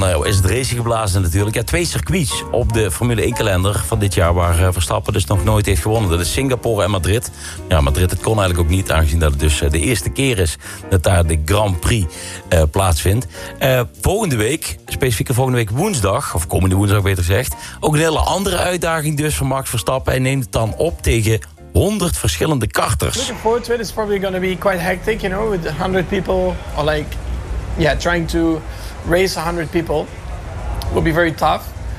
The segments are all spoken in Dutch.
dan is het racing geblazen natuurlijk. Ja, 2 circuits op de Formule 1-kalender van dit jaar... waar Verstappen dus nog nooit heeft gewonnen. Dat is Singapore en Madrid. Ja, Madrid, het kon eigenlijk ook niet... aangezien dat het dus de eerste keer is... dat daar de Grand Prix plaatsvindt. Volgende week, specifiek volgende week woensdag... of komende woensdag beter gezegd... ook een hele andere uitdaging dus van Max Verstappen. Hij neemt het dan op tegen 100 verschillende karters. Looking forward to it. It's probably going to be quite hectic, you know, with 100 people, or like, yeah, trying to race 100 people will be very tough.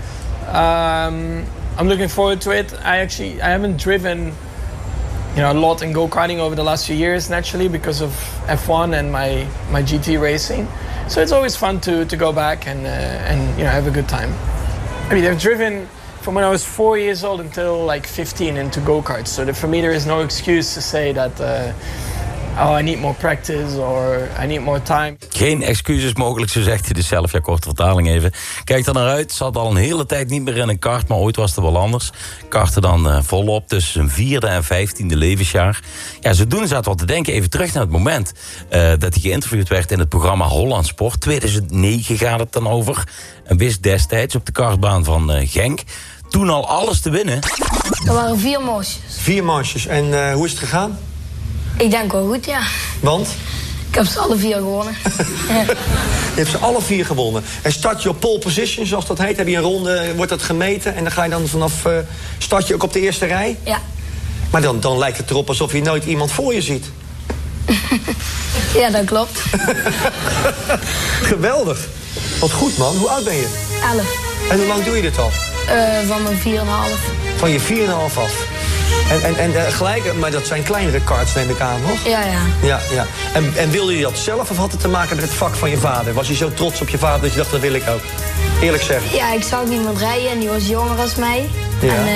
I'm looking forward to it. I haven't driven, you know, a lot in go-karting over the last few years, naturally, because of F1 and my GT racing. So it's always fun to go back and you know, have a good time. I mean, I've driven from when I was 4 years old until like 15 into go-karts. So for me, there is no excuse to say that, I need more practice or I need more time. Geen excuses mogelijk, zo zegt hij dus zelf. Ja, korte vertaling even. Kijk er naar uit. Zat al een hele tijd niet meer in een kart, maar ooit was het wel anders. Karten dan volop tussen zijn 4e en 15e levensjaar. Ja, zodoende zaten we te denken, even terug naar het moment... dat hij geïnterviewd werd in het programma Holland Sport. 2009 gaat het dan over. En wist destijds op de kartbaan van Genk... toen al alles te winnen. Er waren 4 manches. 4 manches. En hoe is het gegaan? Ik denk wel goed, ja. Want? Ik heb ze alle 4 gewonnen. Je hebt ze alle 4 gewonnen. En start je op pole position, zoals dat heet. Heb je een ronde, wordt dat gemeten. En dan ga je dan vanaf... start je ook op de eerste rij? Ja. Maar dan lijkt het erop alsof je nooit iemand voor je ziet. Ja, dat klopt. Geweldig. Wat goed, man. Hoe oud ben je? 11. En hoe lang doe je dit al? Van mijn 4,5. Van je 4,5 af. En gelijk, maar dat zijn kleinere karts, neem ik aan, nog? Ja. Ja. En wilde je dat zelf of had het te maken met het vak van je vader? Was je zo trots op je vader dat je dacht, dat wil ik ook? Eerlijk zeggen. Ja, ik zag iemand rijden en die was jonger als mij. Ja. En,